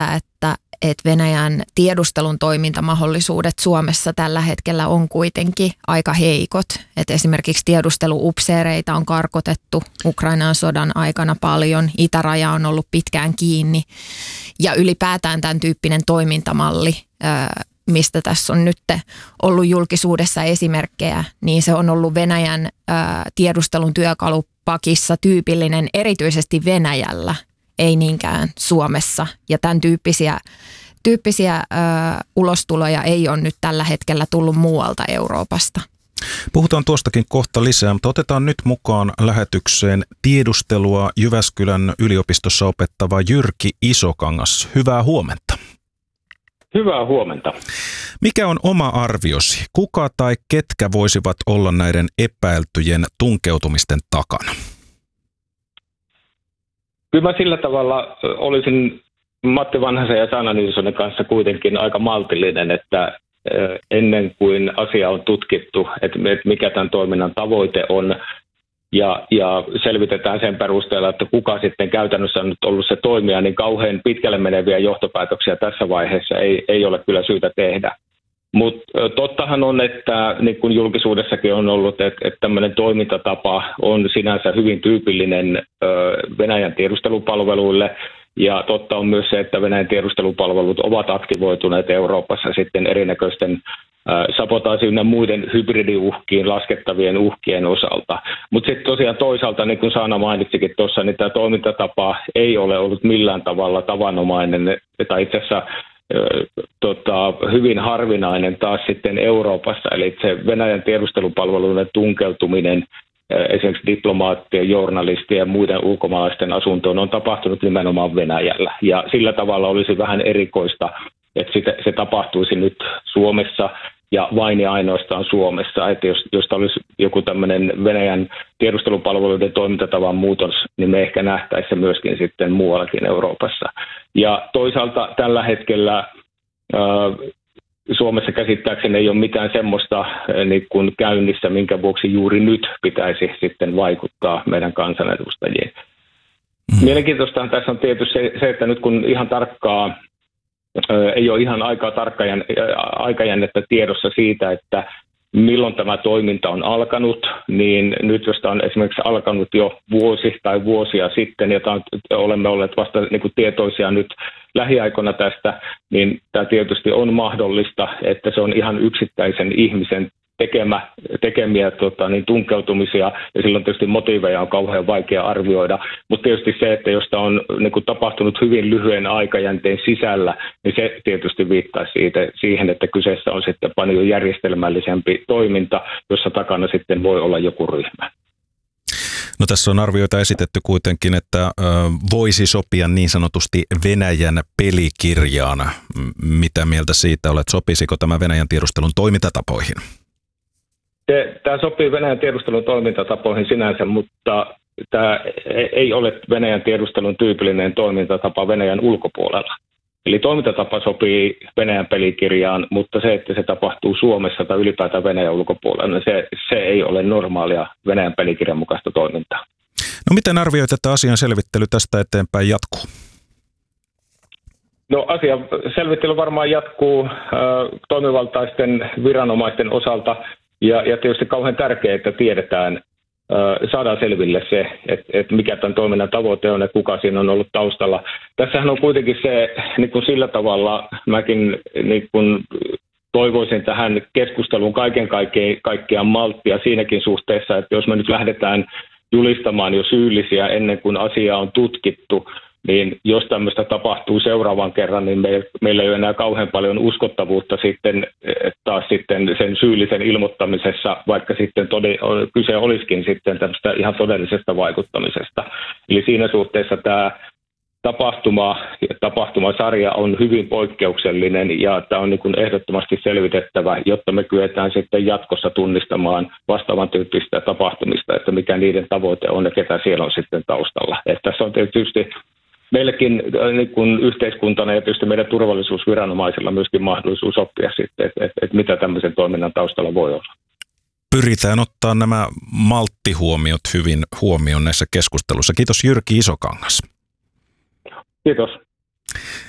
että Venäjän tiedustelun toimintamahdollisuudet Suomessa tällä hetkellä on kuitenkin aika heikot. Että esimerkiksi tiedusteluupseereita on karkotettu Ukrainan sodan aikana paljon, itäraja on ollut pitkään kiinni ja ylipäätään tämän tyyppinen toimintamalli, mistä tässä on nyt ollut julkisuudessa esimerkkejä, niin se on ollut Venäjän tiedustelun työkalupakissa tyypillinen erityisesti Venäjällä, ei niinkään Suomessa. Ja tämän tyyppisiä ulostuloja ei ole nyt tällä hetkellä tullut muualta Euroopasta. Puhutaan tuostakin kohta lisää, mutta otetaan nyt mukaan lähetykseen tiedustelua Jyväskylän yliopistossa opettava Jyrki Isokangas. Hyvää huomenta. Hyvää huomenta. Mikä on oma arviosi? Kuka tai ketkä voisivat olla näiden epäiltyjen tunkeutumisten takana? Kyllä mä sillä tavalla olisin Matti Vanhasen ja Sanna Nilssonin kanssa kuitenkin aika maltillinen, että ennen kuin asia on tutkittu, että mikä tämän toiminnan tavoite on, ja selvitetään sen perusteella, että kuka sitten käytännössä on nyt ollut se toimija, niin kauhean pitkälle meneviä johtopäätöksiä tässä vaiheessa ei ole kyllä syytä tehdä. Mutta tottahan on, että niin kuin julkisuudessakin on ollut, että tämmöinen toimintatapa on sinänsä hyvin tyypillinen Venäjän tiedustelupalveluille. Ja totta on myös se, että Venäjän tiedustelupalvelut ovat aktivoituneet Euroopassa sitten erinäköisten sabotaasi ynnä muiden hybridiuhkiin laskettavien uhkien osalta. Mutta sitten tosiaan toisaalta, niin kuin Sanna mainitsikin tuossa, niin tämä toimintatapa ei ole ollut millään tavalla tavanomainen, tai itse asiassa hyvin harvinainen taas sitten Euroopassa. Eli se Venäjän tiedustelupalveluiden tunkeutuminen esimerkiksi diplomaattien, journalistien ja muiden ulkomaalaisten asuntoon on tapahtunut nimenomaan Venäjällä. Ja sillä tavalla olisi vähän erikoista, että se tapahtuisi nyt Suomessa ja vain ja ainoastaan Suomessa. Että jos olisi joku tämmöinen Venäjän tiedustelupalveluiden toimintatavan muutos, niin me ehkä nähtäisiin se myöskin sitten muuallakin Euroopassa. Ja toisaalta tällä hetkellä Suomessa käsittääkseni ei ole mitään semmoista niin kuin käynnissä, minkä vuoksi juuri nyt pitäisi sitten vaikuttaa meidän kansanedustajiin. Mielenkiintoistahan tässä on tietysti se, että nyt kun ihan tarkkaa, ei ole ihan aikajännettä tiedossa siitä, että milloin tämä toiminta on alkanut, niin nyt jos tämä on esimerkiksi alkanut jo vuosi tai vuosia sitten, ja olemme olleet vasta niin kuin tietoisia nyt lähiaikoina tästä, niin tämä tietysti on mahdollista, että se on ihan yksittäisen ihmisen tekemiä tunkeutumisia, ja silloin tietysti motiiveja on kauhean vaikea arvioida, mutta tietysti se, että jos tämä on niin kuin tapahtunut hyvin lyhyen aikajänteen sisällä, niin se tietysti viittaa siihen, että kyseessä on sitten paljon järjestelmällisempi toiminta, jossa takana sitten voi olla joku ryhmä. No tässä on arvioita esitetty kuitenkin, että voisi sopia niin sanotusti Venäjän pelikirjaan. Mitä mieltä siitä olet? Sopisiko tämä Venäjän tiedustelun toimintatapoihin? Tämä sopii Venäjän tiedustelun toimintatapoihin sinänsä, mutta tämä ei ole Venäjän tiedustelun tyypillinen toimintatapa Venäjän ulkopuolella. Eli toimintatapa sopii Venäjän pelikirjaan, mutta se, että se tapahtuu Suomessa tai ylipäätään Venäjän ulkopuolella, niin se ei ole normaalia Venäjän pelikirjan mukaista toimintaa. No miten arvioit, että asian selvittely tästä eteenpäin jatkuu? No asian selvittely varmaan jatkuu toimivaltaisten viranomaisten osalta. Ja tietysti kauhean tärkeää, että tiedetään, saadaan selville se, että mikä tämän toiminnan tavoite on ja kuka siinä on ollut taustalla. Tässähän on kuitenkin se, niin kuin sillä tavalla mäkin niin kuin toivoisin tähän keskusteluun kaiken kaikkiaan malttia siinäkin suhteessa, että jos me nyt lähdetään julistamaan jo syyllisiä ennen kuin asia on tutkittu, niin jos tämmöistä tapahtuu seuraavan kerran, niin meillä ei ole enää kauhean paljon uskottavuutta sitten taas sitten sen syyllisen ilmoittamisessa, vaikka sitten kyse olisikin sitten tämmöistä ihan todellisesta vaikuttamisesta. Eli siinä suhteessa tämä tapahtumasarja on hyvin poikkeuksellinen ja tämä on niin kuin ehdottomasti selvitettävä, jotta me kyetään sitten jatkossa tunnistamaan vastaavan tyyppistä tapahtumista, että mikä niiden tavoite on ja ketä siellä on sitten taustalla. Että tässä on tietysti meilläkin niin kuin yhteiskuntana ja tietysti meidän turvallisuusviranomaisilla myöskin mahdollisuus oppia sitten, että mitä tämmöisen toiminnan taustalla voi olla. Pyritään ottaa nämä malttihuomiot hyvin huomioon näissä keskusteluissa. Kiitos Jyrki Isokangas. Kiitos.